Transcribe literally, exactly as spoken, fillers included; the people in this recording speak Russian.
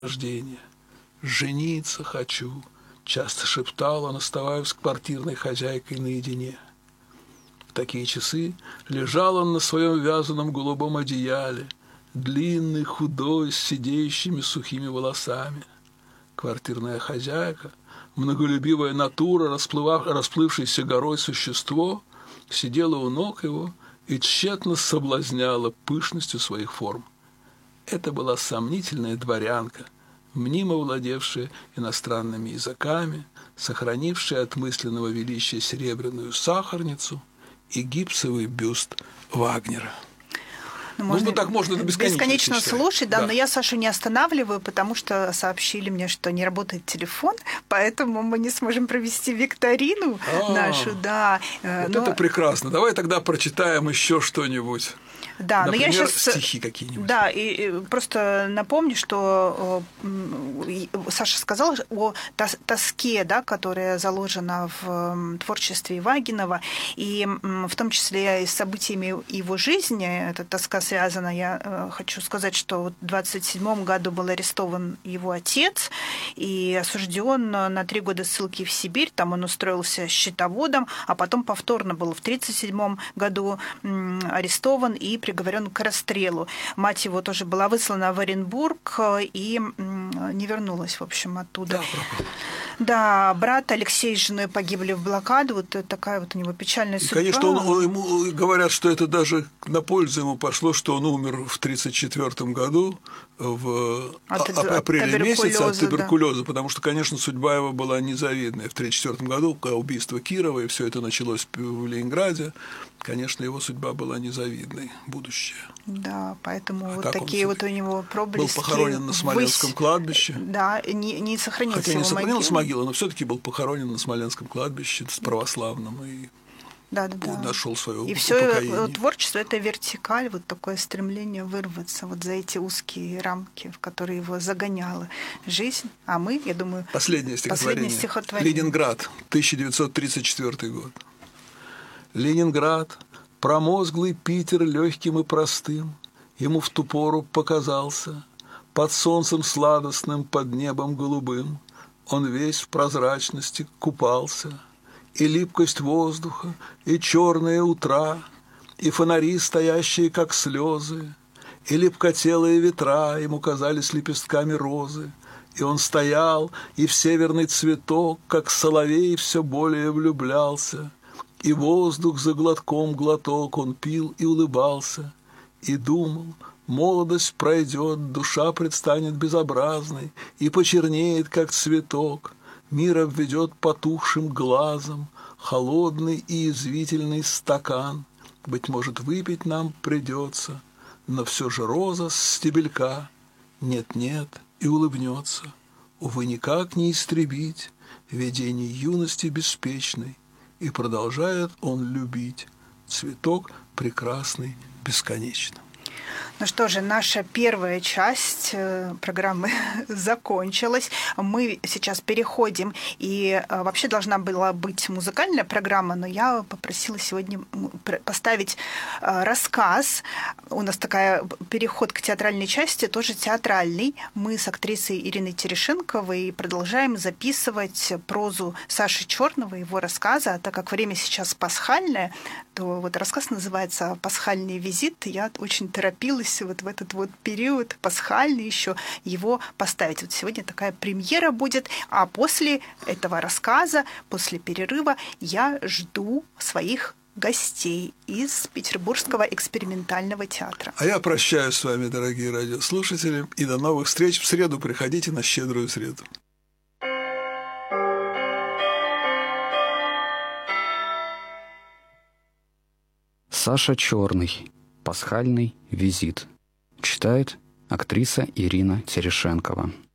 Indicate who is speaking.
Speaker 1: рождения. «Жениться хочу», — часто шептал он, оставаясь с квартирной хозяйкой наедине. В такие часы лежал он на своем вязаном голубом одеяле, длинный, худой, с сидеющими сухими волосами. Квартирная хозяйка, многолюбивая натура, расплыв... расплывшееся горой существо, сидела у ног его и тщетно соблазняла пышностью своих форм. Это была сомнительная дворянка, мнимо владевшая иностранными языками, сохранившая от мысленного величия серебряную сахарницу и гипсовый бюст Вагнера.
Speaker 2: Ну, можно,
Speaker 1: ну, так можно бесконечно,
Speaker 2: бесконечно слушать, да,
Speaker 1: да,
Speaker 2: но я Сашу не останавливаю, потому что сообщили мне, что не работает телефон, поэтому мы не сможем провести викторину А-а-а. нашу, да.
Speaker 1: Вот но... это прекрасно. Давай тогда прочитаем еще что-нибудь.
Speaker 2: Да,
Speaker 1: например,
Speaker 2: но я сейчас
Speaker 1: стихи какие-нибудь.
Speaker 2: Да, и, и просто напомню, что э, Саша сказал о тос- тоске, да, которая заложена в творчестве Ивагинова, и э, в том числе и с событиями его жизни эта тоска связана. Я э, хочу сказать, что в двадцать седьмом году был арестован его отец и осужден на три года ссылки в Сибирь. Там он устроился счетоводом, а потом повторно был в тридцать седьмом году э, арестован и приговорен к расстрелу. Мать его тоже была выслана в Оренбург и не вернулась, в общем, оттуда.
Speaker 1: Да,
Speaker 2: да, брат Алексей с женой погибли в блокаду. Вот такая вот у него печальная
Speaker 1: и,
Speaker 2: судьба.
Speaker 1: конечно, он, он, ему говорят, что это даже на пользу ему пошло, что он умер в тридцать четвёртом году в
Speaker 2: от,
Speaker 1: апреле месяце от туберкулеза,
Speaker 2: да.
Speaker 1: Потому что, конечно, судьба его была незавидная. В тридцать четвёртом году, когда убийство Кирова, и все это началось в Ленинграде, конечно, его судьба была незавидной, будущее.
Speaker 2: Да, поэтому а вот такие
Speaker 1: он
Speaker 2: вот у него проблески.
Speaker 1: Был похоронен на Смоленском
Speaker 2: ввысь...
Speaker 1: кладбище.
Speaker 2: Да, не, не сохранилась
Speaker 1: Хотя
Speaker 2: его
Speaker 1: не сохранилась
Speaker 2: могила.
Speaker 1: могила, но все-таки был похоронен на Смоленском кладбище с православным и
Speaker 2: да, да, да.
Speaker 1: нашел свое
Speaker 2: и
Speaker 1: упокоение.
Speaker 2: Все творчество — это вертикаль, вот такое стремление вырваться вот за эти узкие рамки, в которые его загоняла жизнь. А мы, я думаю,
Speaker 1: последнее стихотворение.
Speaker 2: Последнее стихотворение.
Speaker 1: Ленинград, тысяча девятьсот тридцать четвёртый год. Ленинград, промозглый Питер легким и простым, ему в ту пору показался. Под солнцем сладостным, под небом голубым он весь в прозрачности купался. И липкость воздуха, и черные утра, и фонари, стоящие как слезы, и липкотелые ветра ему казались лепестками розы. И он стоял, и в северный цветок, как соловей, все более влюблялся. И воздух за глотком глоток он пил и улыбался, и думал: молодость пройдет, душа предстанет безобразной и почернеет, как цветок. Мир обведет потухшим глазом холодный и язвительный стакан. Быть может, выпить нам придется, но все же роза с стебелька нет-нет и улыбнется. Увы, никак не истребить видений юности беспечной, и продолжает он любить цветок прекрасный бесконечно.
Speaker 2: Ну что же, наша первая часть программы закончилась. Мы сейчас переходим, и вообще должна была быть музыкальная программа, но я попросила сегодня поставить рассказ. У нас такая переход к театральной части, тоже театральный. Мы с актрисой Ириной Терешенковой продолжаем записывать прозу Саши Черного, его рассказа. А так как время сейчас пасхальное, то вот рассказ называется «Пасхальный визит». Я очень торопилась вот в этот вот период пасхальный еще его поставить. Вот сегодня такая премьера будет, а после этого рассказа, после перерыва я жду своих гостей из Петербургского экспериментального театра.
Speaker 1: А я прощаюсь с вами, дорогие радиослушатели, и до новых встреч. В среду приходите на Щедрую среду.
Speaker 3: Саша Черный. Пасхальный визит. Читает актриса Ирина Терешенкова.